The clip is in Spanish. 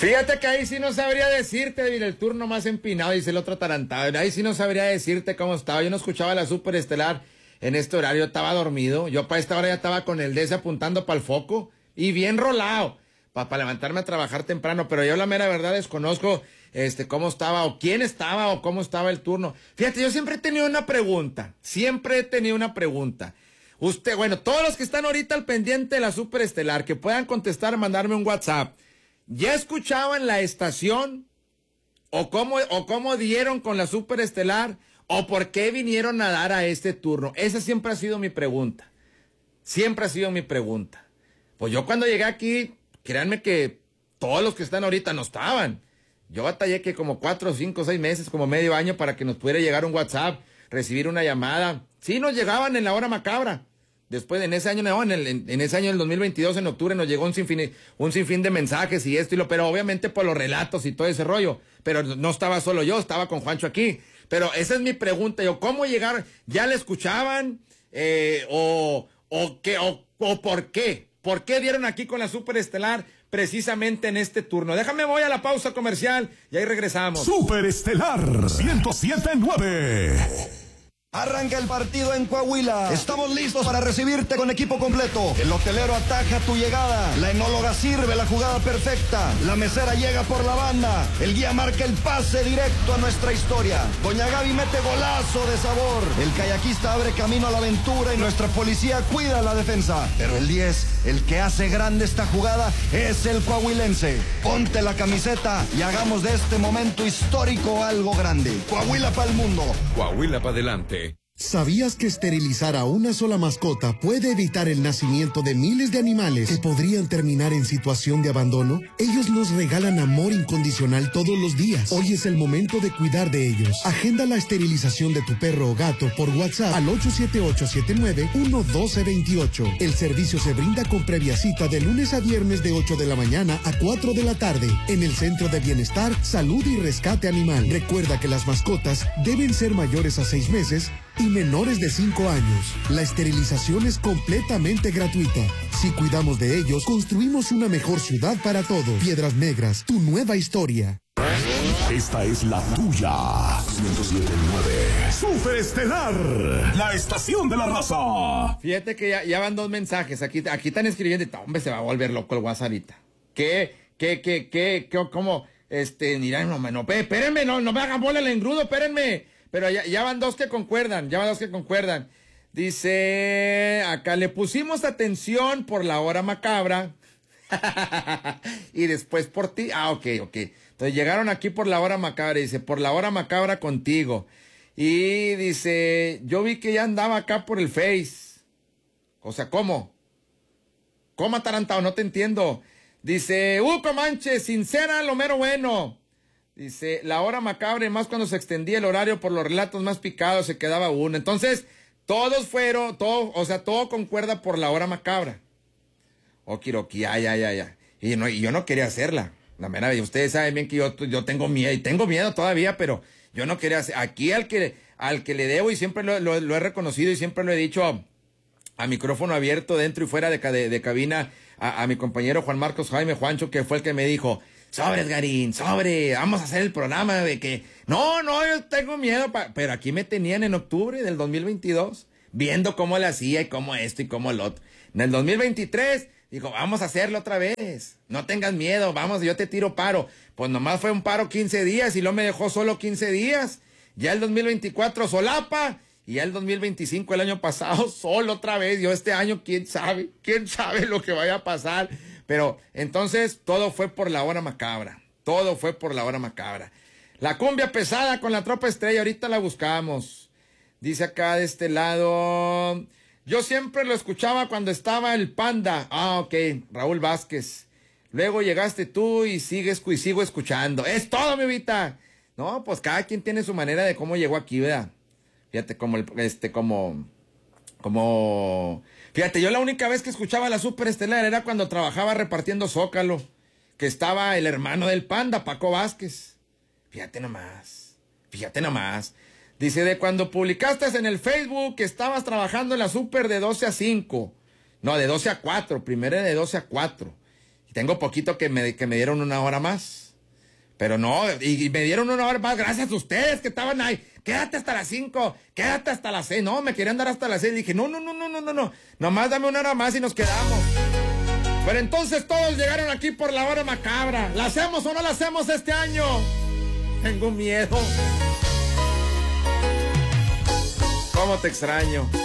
Fíjate que ahí sí no sabría decirte, mira, el turno más empinado, dice el otro atarantado. Ahí sí no sabría decirte cómo estaba. Yo no escuchaba la Superestelar en este horario, estaba dormido. Yo para esta hora ya estaba con el DS apuntando para el foco y bien rolado para levantarme a trabajar temprano. Pero yo la mera verdad desconozco cómo estaba o quién estaba o cómo estaba el turno. Fíjate, yo siempre he tenido una pregunta. Usted, bueno, todos los que están ahorita al pendiente de la Superestelar, que puedan contestar, mandarme un WhatsApp. ¿Ya escuchaban la estación? ¿O cómo dieron con la Superestelar? ¿O por qué vinieron a dar a este turno? Esa siempre ha sido mi pregunta. Pues yo cuando llegué aquí, créanme que todos los que están ahorita no estaban. Yo batallé que como 4, 5, 6 meses, como medio año para que nos pudiera llegar un WhatsApp, recibir una llamada. Sí, nos llegaban en la hora macabra. Después, en ese año, en ese año del 2022, en octubre, nos llegó un sinfín de mensajes y pero obviamente por los relatos y todo ese rollo. Pero no estaba solo yo, estaba con Juancho aquí. Pero esa es mi pregunta, ¿cómo llegar? ¿Ya le escuchaban? ¿O por qué? ¿Por qué dieron aquí con la Superestelar precisamente en este turno? Voy a la pausa comercial y ahí regresamos. Superestelar 107.9. Arranca el partido en Coahuila. Estamos listos para recibirte con equipo completo. El hotelero ataja tu llegada. La enóloga sirve la jugada perfecta. La mesera llega por la banda. El guía marca el pase directo a nuestra historia. Doña Gaby mete golazo de sabor. El kayakista abre camino a la aventura y nuestra policía cuida la defensa. Pero el 10, el que hace grande esta jugada, es el coahuilense. Ponte la camiseta y hagamos de este momento histórico algo grande. Coahuila para el mundo. Coahuila para adelante. ¿Sabías que esterilizar a una sola mascota puede evitar el nacimiento de miles de animales que podrían terminar en situación de abandono? Ellos nos regalan amor incondicional todos los días. Hoy es el momento de cuidar de ellos. Agenda la esterilización de tu perro o gato por WhatsApp al 878-79-11228. El servicio se brinda con previa cita de lunes a viernes de 8 de la mañana a 4 de la tarde en el Centro de Bienestar, Salud y Rescate Animal. Recuerda que las mascotas deben ser mayores a 6 meses y menores de 5 años. La esterilización es completamente gratuita. Si cuidamos de ellos, construimos una mejor ciudad para todos. Piedras Negras, tu nueva historia. Esta es la tuya. 107.9. Superestelar, la estación de la raza. Fíjate que ya van 2 mensajes. Aquí están escribiendo. Hombre, se va a volver loco el WhatsApp ahorita. ¿Cómo? Mira, espérenme, no me hagan bola el engrudo, espérenme. Pero ya van 2 que concuerdan, Dice, acá le pusimos atención por la hora macabra y después por ti. Ok. Entonces llegaron aquí por la hora macabra, dice, por la hora macabra contigo. Y dice, yo vi que ya andaba acá por el Face. O sea, ¿cómo? ¿Cómo, atarantado? No te entiendo. Dice, Comanche, sincera, lo mero bueno. Dice, la hora macabra, y más cuando se extendía el horario por los relatos más picados, se quedaba uno. Entonces, todo concuerda por la hora macabra. Okiroki, ya. Y yo no quería hacerla. La mera, ustedes saben bien que yo tengo miedo, y tengo miedo todavía, pero yo no quería hacer. Aquí al que le debo, y siempre lo he reconocido, y siempre lo he dicho a micrófono abierto, dentro y fuera de cabina, a mi compañero Juan Marcos Jaime Juancho, que fue el que me dijo, sobres, Garín, vamos a hacer el programa de que... No, yo tengo miedo, pero aquí me tenían en octubre del 2022, viendo cómo le hacía y cómo esto y cómo lo otro. En el 2023, dijo, vamos a hacerlo otra vez, no tengas miedo, vamos, yo te tiro paro. Pues nomás fue un paro 15 días y luego me dejó solo 15 días. Ya el 2024 solapa, y ya el 2025, el año pasado, solo otra vez. Yo este año, quién sabe lo que vaya a pasar. Pero entonces todo fue por la hora macabra. La cumbia pesada con la Tropa Estrella, ahorita la buscamos. Dice acá de este lado, yo siempre lo escuchaba cuando estaba el Panda. Ok, Raúl Vázquez. Luego llegaste tú y sigo escuchando. Es todo, mi vida. No, pues cada quien tiene su manera de cómo llegó aquí, ¿verdad? Fíjate Fíjate, yo la única vez que escuchaba la Superestelar era cuando trabajaba repartiendo Zócalo, que estaba el hermano del Panda, Paco Vázquez. Fíjate nomás. Dice, de cuando publicaste en el Facebook que estabas trabajando en la Super de 12 a 5. No, de 12 a 4. Primero de 12 a 4. Tengo poquito que me dieron 1 hora más. Pero no, y me dieron 1 hora más gracias a ustedes que estaban ahí. Quédate hasta las 5, quédate hasta las 6. No, me querían dar hasta las 6. Dije, no. Nomás dame 1 hora más y nos quedamos. Pero entonces todos llegaron aquí por la hora macabra. ¿La hacemos o no la hacemos este año? Tengo miedo. ¿Cómo te extraño?